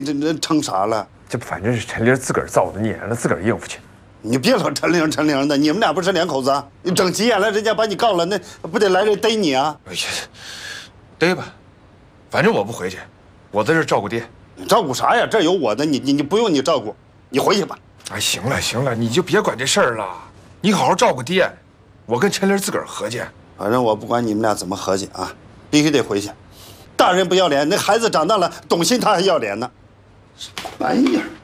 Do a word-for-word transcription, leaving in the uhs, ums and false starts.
这这成啥了？ 这反正是陈玲自个儿造的孽，让他自个儿应付去。 你别老陈玲陈玲的，你们俩不是两口子啊？你整急眼了，人家把你告了，那不得来人逮你啊？ 哎呀，逮吧，反正我不回去，我在这照顾爹。 你照顾啥呀？这有我的，你你你不用你照顾，你回去吧。 哎，行了行了，你就别管这事儿了，你好好照顾爹，我跟陈玲自个儿和解。 反正我不管你们俩怎么和解啊，必须得回去。大人不要脸，那孩子长大了懂心，他还要脸呢。什么玩意儿？